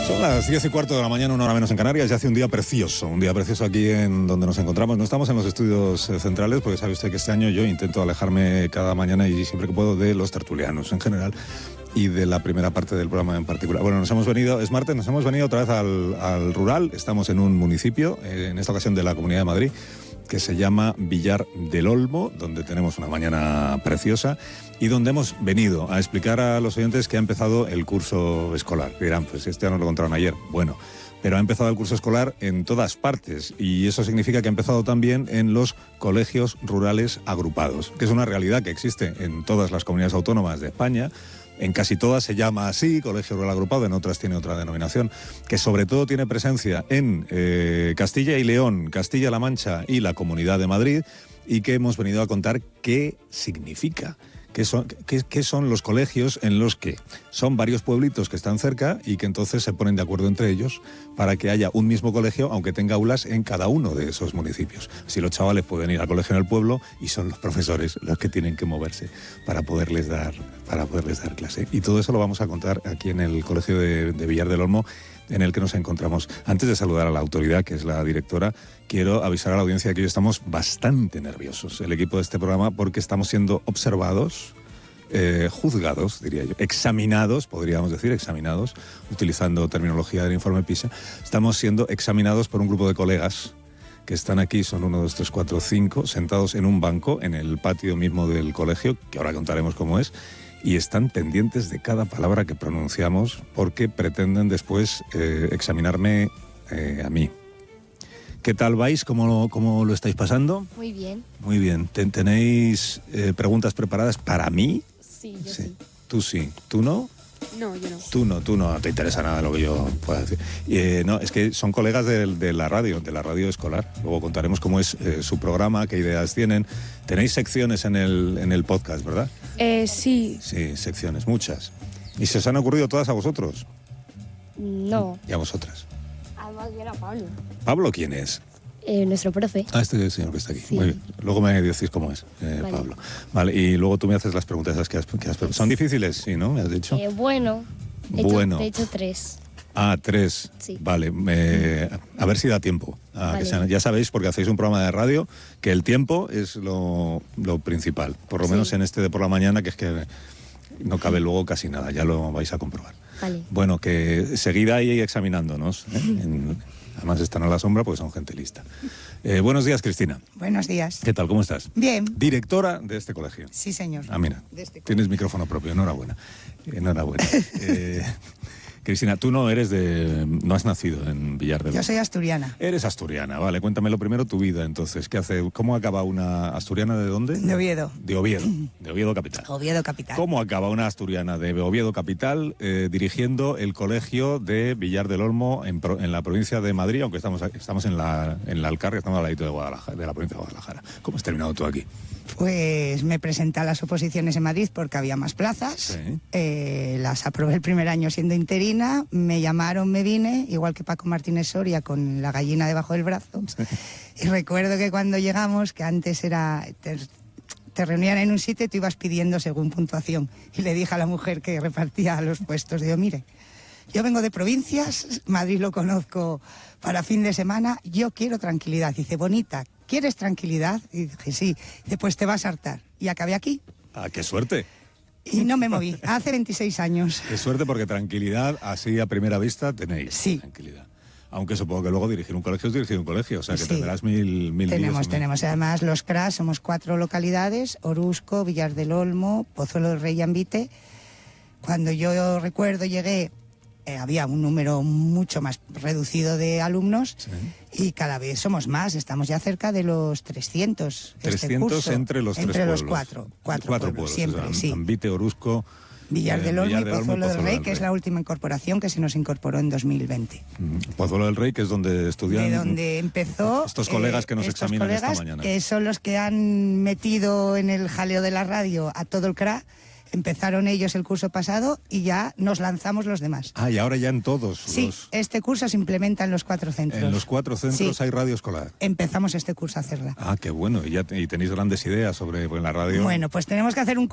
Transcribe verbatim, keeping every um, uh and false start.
Son las diez y cuarto de la mañana, una hora menos en Canarias, y hace un día precioso, un día precioso aquí en donde nos encontramos. No estamos en los estudios eh, centrales, porque sabe usted que este año yo intento alejarme cada mañana y siempre que puedo de los tertulianos en general y de la primera parte del programa en particular. Bueno, nos hemos venido, es martes, nos hemos venido otra vez al, al rural. Estamos en un municipio, eh, en esta ocasión de la Comunidad de Madrid, que se llama Villar del Olmo, donde tenemos una mañana preciosa y donde hemos venido a explicar a los oyentes que ha empezado el curso escolar. Dirán, pues este ya nos lo contaron ayer. Bueno, pero ha empezado el curso escolar en todas partes, y eso significa que ha empezado también en los colegios rurales agrupados, que es una realidad que existe en todas las comunidades autónomas de España. En casi todas se llama así, colegio rural agrupado, en otras tiene otra denominación, que sobre todo tiene presencia en eh, Castilla y León, Castilla-La Mancha y la Comunidad de Madrid, y que hemos venido a contar qué significa. ¿Qué son, qué, qué son los colegios en los que son varios pueblitos que están cerca y que entonces se ponen de acuerdo entre ellos para que haya un mismo colegio, aunque tenga aulas en cada uno de esos municipios? Así los chavales pueden ir al colegio en el pueblo y son los profesores los que tienen que moverse para poderles dar, para poderles dar clase. Y todo eso lo vamos a contar aquí en el colegio de, de Villar del Olmo, en el que nos encontramos. Antes de saludar a la autoridad, que es la directora, quiero avisar a la audiencia que hoy estamos bastante nerviosos, el equipo de este programa, porque estamos siendo observados, eh, juzgados, diría yo, examinados, podríamos decir, examinados, utilizando terminología del informe PISA. Estamos siendo examinados por un grupo de colegas que están aquí, son uno, dos, tres, cuatro, cinco, sentados en un banco en el patio mismo del colegio, que ahora contaremos cómo es, y están pendientes de cada palabra que pronunciamos porque pretenden después eh, examinarme eh, a mí. ¿Qué tal vais? ¿Cómo, cómo lo estáis pasando? Muy bien. Muy bien. ¿Ten, ¿Tenéis eh, preguntas preparadas para mí? Sí, yo sí. sí. ¿Tú sí? ¿Tú no? No, yo no. Tú no, tú no, no te interesa nada lo que yo pueda decir. Eh, no, es que son colegas de, de la radio, de la radio escolar. Luego contaremos cómo es eh, su programa, qué ideas tienen. Tenéis secciones en el, en el podcast, ¿verdad? Eh, sí. Sí, secciones, muchas. ¿Y se os han ocurrido todas a vosotros? No. ¿Y a vosotras? Además viene a Pablo. ¿Pablo quién es? Eh, nuestro profe. Ah, este señor que está aquí. Sí. Muy bien. Luego me decís cómo es, eh, Vale. Pablo. Vale, y luego tú me haces las preguntas esas que has, que has preguntado. ¿Son difíciles? Sí, ¿no? ¿Me has dicho? Eh, bueno. He hecho, Bueno. He hecho tres. Ah, tres. Sí. Vale, me- a ver si da tiempo. a Vale. que sean- ya sabéis, porque hacéis un programa de radio, que el tiempo es lo, lo principal. Por lo Sí. menos en este de por la mañana, que es que no cabe luego casi nada. Ya lo vais a comprobar. Vale. Bueno, que seguid ahí examinándonos. ¿eh? En- además están a la sombra porque son gente lista. Eh, buenos días, Cristina. Buenos días. ¿Qué tal? ¿Cómo estás? Bien. Directora de este colegio. Sí, señor. Ah, mira, De este tienes micrófono propio, enhorabuena. Enhorabuena. Eh, Cristina, tú no eres de... no has nacido en Villar del Yo Olmo. soy asturiana, Eres asturiana, vale. Cuéntame lo primero, tu vida, entonces. ¿Qué hace? ¿Cómo acaba una asturiana de dónde? de Oviedo, De Oviedo, de Oviedo capital. Oviedo capital. ¿Cómo acaba una asturiana de Oviedo capital eh, dirigiendo el colegio de Villar del Olmo en, pro- en la provincia de Madrid, aunque estamos aquí- estamos en la, en la Alcarria, estamos al ladito de Guadalajara, de la provincia de Guadalajara? ¿Cómo has terminado tú aquí? Pues me presenté a las oposiciones en Madrid porque había más plazas. Sí. Eh, las aprobé el primer año siendo interina, me llamaron, me vine, igual que Paco Martínez Soria, con la gallina debajo del brazo. Y recuerdo que cuando llegamos, que antes era... Te, te reunían en un sitio y tú ibas pidiendo según puntuación. Y le dije a la mujer que repartía los puestos, digo, mire, yo vengo de provincias, Madrid lo conozco para fin de semana, yo quiero tranquilidad. Dice, bonita, ¿quieres tranquilidad? Y dije, sí. Dice, pues te vas a hartar. Y acabé aquí. ¡Ah, qué suerte! Y no me moví. Hace veintiséis años. Qué suerte, porque tranquilidad, así a primera vista, tenéis. Sí. Tranquilidad. Aunque supongo que luego dirigir un colegio es dirigir un colegio, o sea que Sí. tendrás mil, mil líos Tenemos, y mil- tenemos. Además, los C R A somos cuatro localidades, Orusco, Villar del Olmo, Pozuelo del Rey y Ambite. Cuando yo recuerdo llegué, eh, había un número mucho más reducido de alumnos. Sí. Y cada vez somos más, estamos ya cerca de los trescientos. este trescientos curso. entre los Entre tres los pueblos. cuatro, cuatro, pueblos, siempre, o sea, sí. Ambite, Orusco, Villar eh, del Olmo Villar y del Olmo Pozuelo del Rey, del que es Rey. la última incorporación que se nos incorporó en dos mil veinte. Mm, Pozuelo del Rey, que es donde estudian... De donde empezó... estos colegas que nos estos examinan esta colegas, mañana. que son los que han metido en el jaleo de la radio a todo el C R A. Empezaron ellos el curso pasado y ya nos lanzamos los demás. Ah, y ahora ya en todos Sí, los... este curso se implementa en los cuatro centros. En los cuatro centros Sí. hay radio escolar. Empezamos este curso a hacerla. Ah, qué bueno. Y ya te- y tenéis grandes ideas sobre pues, la radio. Bueno, pues tenemos que hacer un